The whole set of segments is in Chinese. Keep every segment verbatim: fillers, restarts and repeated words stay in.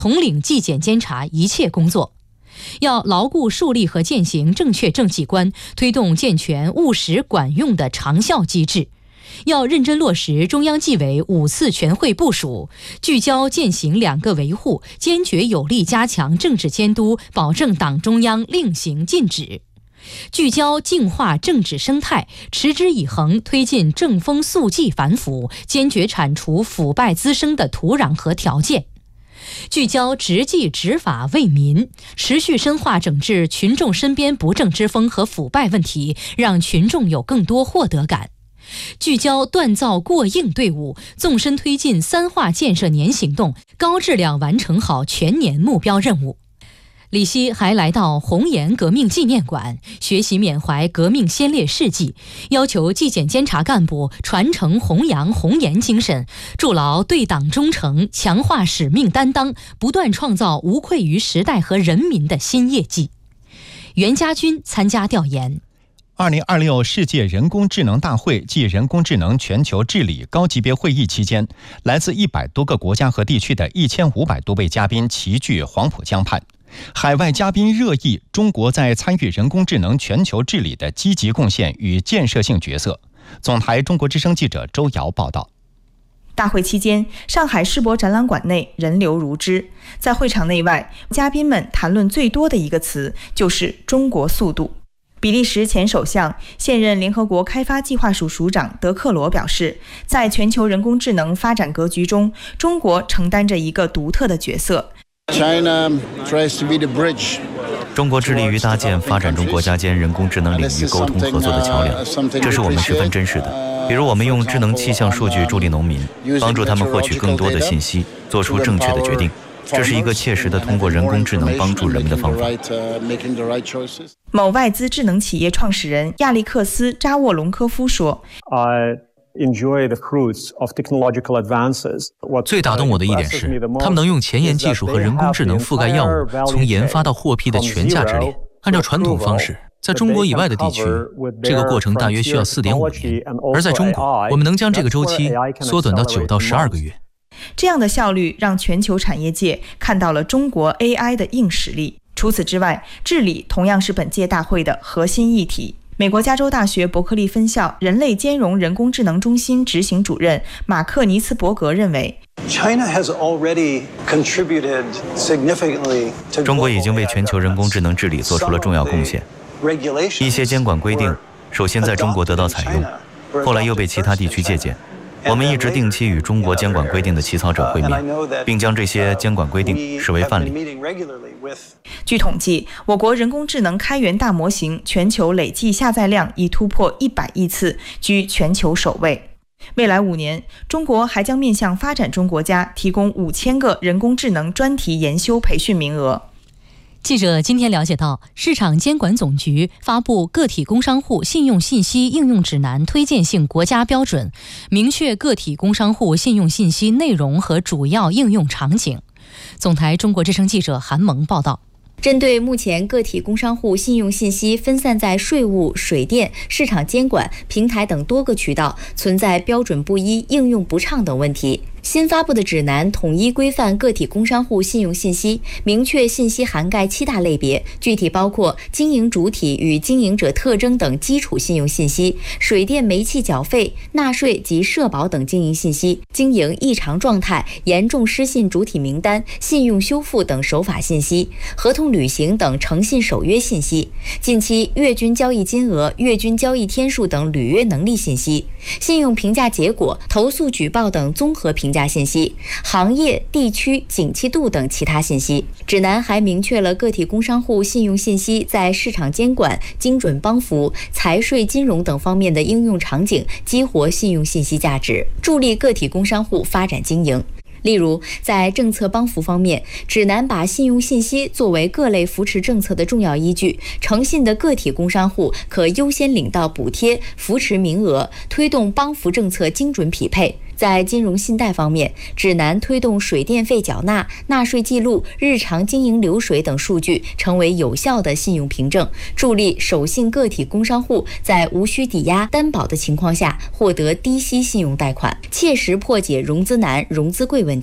统领纪检监察一切工作。要牢固树立和践行正确政绩观，推动健全务实管用的长效机制。要认真落实中央纪委五次全会部署，聚焦践行两个维护，坚决有力加强政治监督，保证党中央令行禁止。聚焦净化政治生态，持之以恒推进正风肃纪反腐，坚决铲除腐败滋生的土壤和条件。聚焦执纪执法为民，持续深化整治群众身边不正之风和腐败问题，让群众有更多获得感。聚焦锻造过硬队伍，纵深推进三化建设年行动，高质量完成好全年目标任务。李希还来到红岩革命纪念馆学习缅怀革命先烈事迹，要求纪检监察干部传承弘扬红岩精神，筑牢对党忠诚，强化使命担当，不断创造无愧于时代和人民的新业绩。袁家军参加调研。 二零二六世界人工智能大会暨人工智能全球治理高级别会议期间，来自一百多个国家和地区的一千五百多位嘉宾齐聚黄浦江畔。海外嘉宾热议中国在参与人工智能全球治理的积极贡献与建设性角色。总台中国之声记者周瑶报道。 大会期间，上海世博展览馆内人流如织，在会场内外，嘉宾们谈论最多的一个词就是中国速度。比利时前首相、现任联合国开发计划署署长德克罗表示，在全球人工智能发展格局中，中国承担着一个独特的角色。 中国致力于搭建发展中国家间人工智能领域沟通合作的桥梁，这是我们十分珍视的。比如我们用智能气象数据助力农民，帮助他们获取更多的信息，做出正确的决定。这是一个切实的通过人工智能帮助人们的方法。 某外资智能企业创始人亚历克斯·扎沃隆科夫说， 最打动我的一点是，他们能用前沿技术和人工智能覆盖药物从研发到获批的全价值链。按照传统方式，在中国以外的地区，这个过程大约需要 四点五年，而在中国，我们能将这个周期缩短到九到十二个月。 这样的效率让全球产业界看到了中国 A I 的硬实力。除此之外，治理同样是本届大会的核心议题。美国加州大学伯克利分校人类兼容人工智能中心执行主任马克尼茨伯格认为， 中国已经为全球人工智能治理做出了重要贡献。一些监管规定首先在中国得到采用，后来又被其他地区借鉴。我们一直定期与中国监管规定的起草者会面，并将这些监管规定视为范例。 据统计，我国人工智能开源大模型全球累计下载量已突破一百亿次，居全球首位。未来五年，中国还将面向发展中国家提供五千个人工智能专题研修培训名额。 记者今天了解到，市场监管总局发布《个体工商户信用信息应用指南》推荐性国家标准，明确个体工商户信用信息内容和主要应用场景。总台中国之声记者韩萌报道。 针对目前个体工商户信用信息分散在税务、水电、市场监管、平台等多个渠道，存在标准不一、应用不畅等问题，新发布的指南统一规范个体工商户信用信息，明确信息涵盖七大类别，具体包括经营主体与经营者特征等基础信用信息、水电煤气缴费、纳税及社保等经营信息、经营异常状态、严重失信主体名单、信用修复等守法信息、合同履行等诚信守约信息、近期月均交易金额、月均交易天数等履约能力信息、信用评价结果、投诉举报等综合评价信息、行业、地区、景气度等其他信息。指南还明确了个体工商户信用信息在市场监管、精准帮扶、财税金融等方面的应用场景，激活信用信息价值，助力个体工商户发展经营。例如，在政策帮扶方面，指南把信用信息作为各类扶持政策的重要依据，诚信的个体工商户可优先领到补贴、扶持名额，推动帮扶政策精准匹配。在金融信贷方面，指南推动水电费缴纳、纳税记录、日常经营流水等数据成为有效的信用凭证，助力守信个体工商户在无需抵押担保的情况下获得低息信用贷款，切实破解融资难、融资贵问题。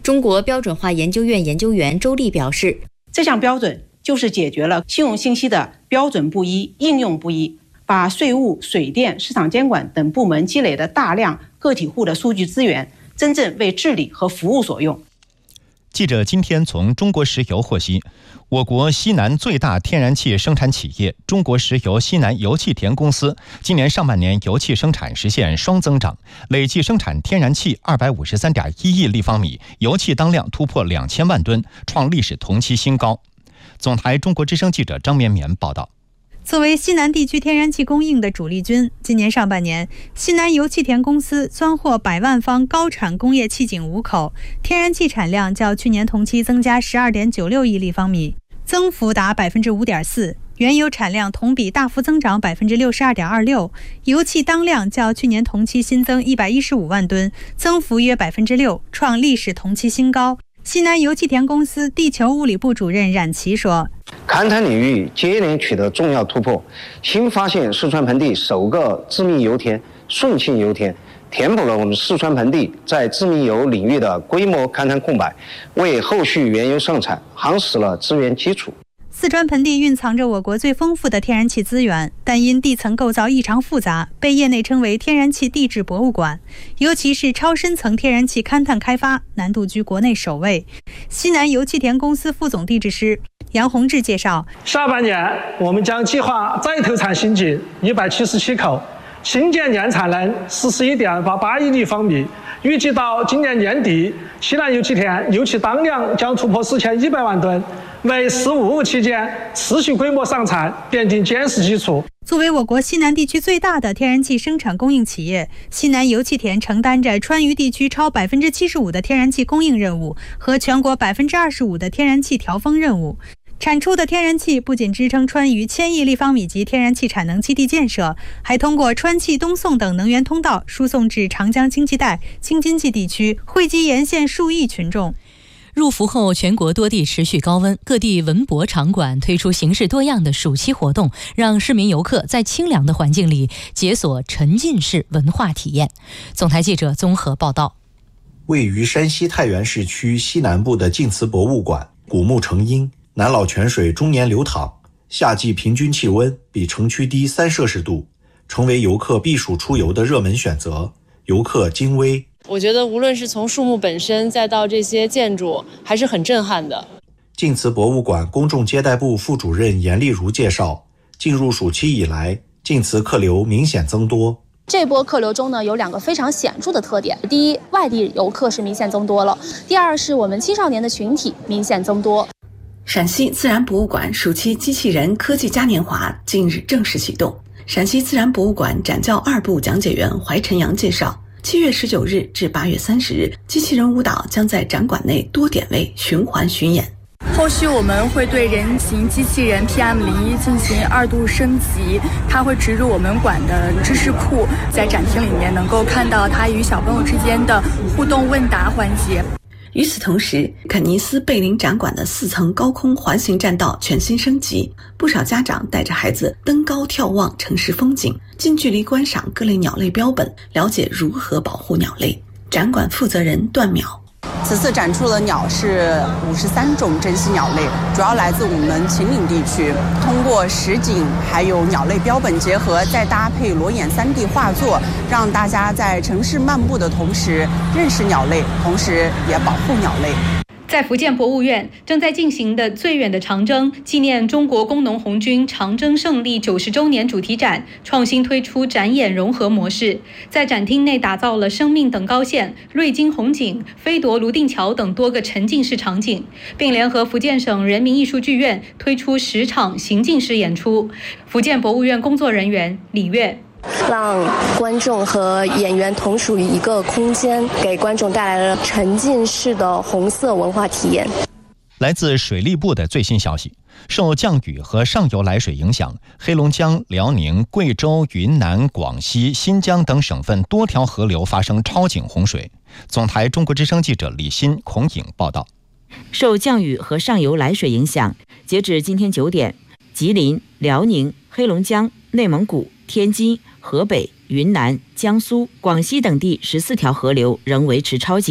中国标准化研究院研究员周丽表示， 这项标准就是解决了信用信息的标准不一、应用不一，把税务、水电、市场监管等部门积累的大量个体户的数据资源，真正为治理和服务所用。 记者今天从中国石油获悉，我国西南最大天然气生产企业中国石油西南油气田公司今年上半年油气生产实现双增长，累计生产天然气二百五十三点一亿立方米，油气当量突破两千万吨，创历史同期新高。总台中国之声记者张绵绵报道。 作为西南地区天然气供应的主力军，今年上半年，西南油气田公司钻获百万方高产工业气井五口，天然气产量较去年同期增加 十二点九六亿立方米，增幅达 百分之五点四， 原油产量同比大幅增长 百分之六十二点二六， 油气当量较去年同期新增一百一十五万吨，增幅约 百分之六， 创历史同期新高。西南油气田公司地球物理部主任冉奇说， 勘探领域接连取得重要突破，新发现四川盆地首个致密油田顺庆油田，填补了我们四川盆地在致密油领域的规模勘探空白，为后续原油生产夯实了资源基础。 四川盆地蕴藏着我国最丰富的天然气资源，但因地层构造异常复杂，被业内称为天然气地质博物馆。尤其是超深层天然气勘探开发难度居国内首位。西南油气田公司副总地质师杨洪志介绍， 下半年我们将计划再投产新井一百七十七口，新建年产能四十一点八八亿立方米，预计到今年年底，西南油气田油气当量将突破四千一百万吨，为“十五五”期间持续规模上产奠定坚实基础。 作为我国西南地区最大的天然气生产供应企业，西南油气田承担着川渝地区超 百分之七十五 的天然气供应任务和全国 百分之二十五 的天然气调峰任务。产出的天然气不仅支撑川渝千亿立方米级天然气产能基地建设，还通过川气东送等能源通道输送至长江经济带、京津冀地区，惠及沿线数亿群众。 入伏后，全国多地持续高温，各地文博场馆推出形式多样的暑期活动，让市民游客在清凉的环境里解锁沉浸式文化体验。总台记者综合报道。 位于山西太原市区西南部的晋祠博物馆，古木成荫，南老泉水终年流淌，夏季平均气温比城区低三摄氏度，成为游客避暑出游的热门选择。游客金威， 我觉得无论是从树木本身再到这些建筑，还是很震撼的。 晋祠博物馆公众接待部副主任严丽如介绍，进入暑期以来，晋祠客流明显增多。 这波客流中呢，有两个非常显著的特点：第一，外地游客是明显增多了；第二，是我们青少年的群体明显增多。 陕西自然博物馆暑期机器人科技嘉年华近日正式启动。陕西自然博物馆展教二部讲解员怀晨阳介绍，七月十九日至八月三十日，机器人舞蹈将在展馆内多点位循环巡演。 后续我们会对人形机器人 P M 零一 进行二度升级，它会植入我们馆的知识库，在展厅里面能够看到它与小朋友之间的互动问答环节。 与此同时，肯尼斯贝林展馆的四层高空环形栈道全新升级，不少家长带着孩子登高眺望城市风景，近距离观赏各类鸟类标本，了解如何保护鸟类。展馆负责人段淼， 此次展出的鸟是五十三种珍稀鸟类，主要来自我们秦岭地区。通过实景还有鸟类标本结合，再搭配裸眼 三 D 画作，让大家在城市漫步的同时认识鸟类，同时也保护鸟类。 在福建博物院正在进行的最远的长征纪念中国工农红军长征胜利九十周年主题展创新推出展演融合模式，在展厅内打造了生命等高线、瑞金红景、飞夺泸定桥等多个沉浸式场景，并联合福建省人民艺术剧院推出十场行进式演出。福建博物院工作人员李月， 让观众和演员同属于一个空间，给观众带来了沉浸式的红色文化体验。 来自水利部的最新消息，受降雨和上游来水影响，黑龙江、辽宁、贵州、云南、广西、新疆等省份多条河流发生超警洪水。总台中国之声记者李欣、孔颖报道。 受降雨和上游来水影响，截止今天九点，吉林、辽宁、黑龙江、内蒙古、天津、河北、云南、江苏、广西等地十四条河流仍维持超警。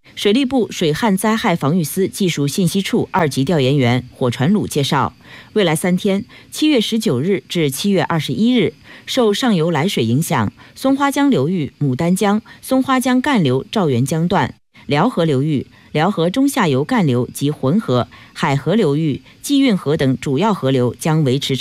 水利部水旱灾害防御司技术信息处二级调研员火传鲁介绍，未来三天，七月十九日至七月二十一日，受上游来水影响，松花江流域牡丹江、松花江干流赵元江段、辽河流域、辽河中下游干流及浑河、海河流域、济运河等主要河流将维持